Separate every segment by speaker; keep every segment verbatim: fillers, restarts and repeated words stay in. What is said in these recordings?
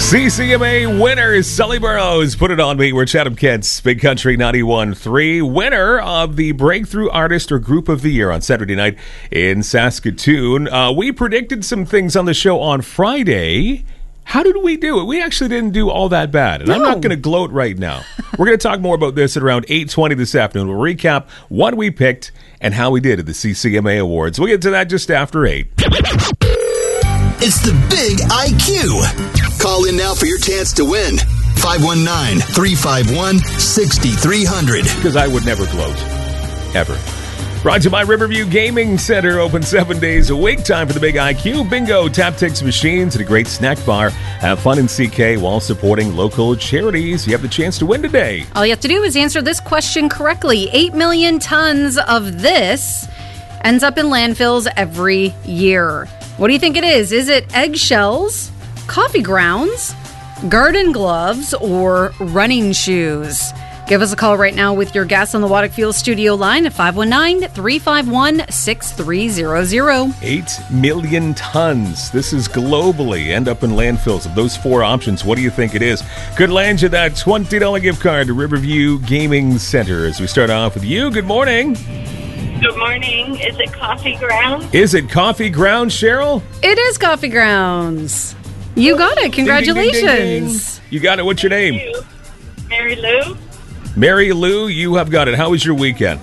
Speaker 1: C C M A winner, Sully Burrows, Put It On Me. We're Chatham Kent's Big Country ninety-one point three, winner of the Breakthrough Artist or Group of the Year on Saturday night in Saskatoon. Uh, we predicted some things on the show on Friday. How did we do it? We actually didn't do all that bad, and no. I'm not going to gloat right now. We're going to talk more about this at around eight twenty this afternoon. We'll recap what we picked and how we did at the C C M A Awards. We'll get to that just after eight.
Speaker 2: It's the Big I Q. Call in now for your chance to win. five one nine, three five one, six three zero zero.
Speaker 1: Because I would never gloat. Ever. Brought to you by Riverview Gaming Center. Open seven days a week. Time for the Big I Q. Bingo, tap-tix machines, and a great snack bar. Have fun in C K while supporting local charities. You have the chance to win today.
Speaker 3: All you have to do is answer this question correctly. Eight million tons of this ends up in landfills every year. What do you think it is? Is it eggshells, coffee grounds, garden gloves, or running shoes? Give us a call right now with your guess on the Waddick Fuel Studio line at five one nine, three five one, six three zero zero.
Speaker 1: Eight million tons. This is globally end up in landfills. Of those four options, what do you think it is? Could land you that twenty dollars gift card to Riverview Gaming Center. As we start off with you, good morning.
Speaker 4: Good morning. Is it coffee grounds?
Speaker 1: Is it coffee grounds, Cheryl?
Speaker 3: It is coffee grounds. You got it. Congratulations.
Speaker 1: Ding, ding, ding, ding. You got it. What's your name?
Speaker 4: You. Mary Lou.
Speaker 1: Mary Lou, you have got it. How was your weekend?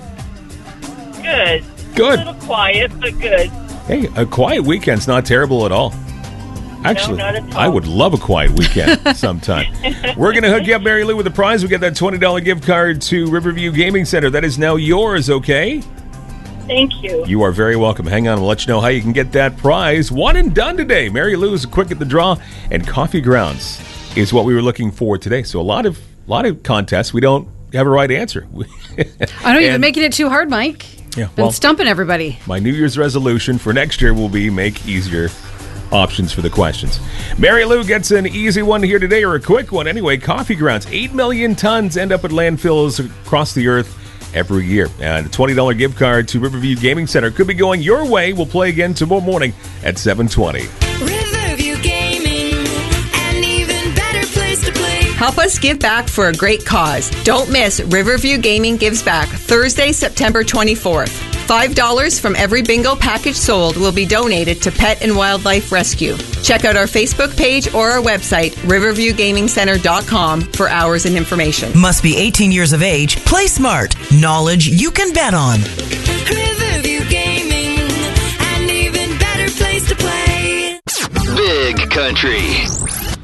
Speaker 4: Good.
Speaker 1: Good.
Speaker 4: A little quiet, but good.
Speaker 1: Hey, a quiet weekend's not terrible at all. Actually,
Speaker 4: no, not at all.
Speaker 1: I would love a quiet weekend sometime. We're going to hook you up, Mary Lou, with a prize. We get that twenty dollars gift card to Riverview Gaming Center. That is now yours, okay?
Speaker 4: Thank you.
Speaker 1: You are very welcome. Hang on, we'll let you know how you can get that prize. One and done today. Mary Lou is quick at the draw, and Coffee Grounds is what we were looking for today. So a lot of lot of contests, we don't have a right answer.
Speaker 3: I know you've been making it too hard, Mike.
Speaker 1: Yeah,
Speaker 3: been
Speaker 1: well,
Speaker 3: stumping everybody.
Speaker 1: My New Year's resolution for next year will be make easier options for the questions. Mary Lou gets an easy one here today, or a quick one anyway. Coffee grounds. Eight million tons end up at landfills across the earth every year. And a twenty dollars gift card to Riverview Gaming Center could be going your way. We'll play again tomorrow morning at seven twenty.
Speaker 5: Riverview Gaming, an even better place to play.
Speaker 6: Help us give back for a great cause. Don't miss Riverview Gaming Gives Back, Thursday, September twenty-fourth. five dollars from every bingo package sold will be donated to Pet and Wildlife Rescue. Check out our Facebook page or our website, riverview gaming center dot com, for hours and information.
Speaker 7: Must be eighteen years of age. Play smart. Knowledge you can bet on.
Speaker 5: Riverview Gaming, an even better place to play.
Speaker 2: Big Country.